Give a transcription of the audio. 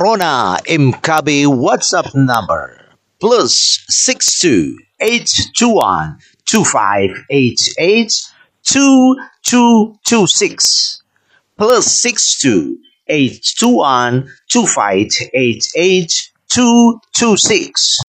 Rona MKB WhatsApp number +62 821 2588 2226 +62 821 2588 226.